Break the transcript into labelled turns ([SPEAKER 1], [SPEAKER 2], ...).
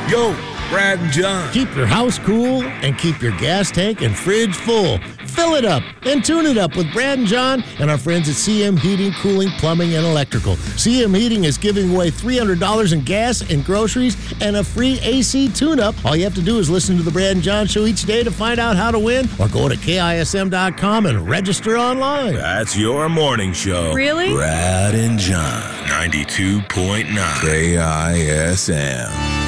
[SPEAKER 1] Yo, Brad and John.
[SPEAKER 2] Keep your house cool and keep your gas tank and fridge full. Fill it up and tune it up with Brad and John and our friends at CM Heating, Cooling, Plumbing, and Electrical. CM Heating is giving away $300 in gas and groceries and a free AC tune-up. All you have to do is listen to the Brad and John Show each day to find out how to win, or go to KISM.com and register online.
[SPEAKER 1] That's your morning show.
[SPEAKER 3] Really?
[SPEAKER 1] Brad and John, 92.9 KISM.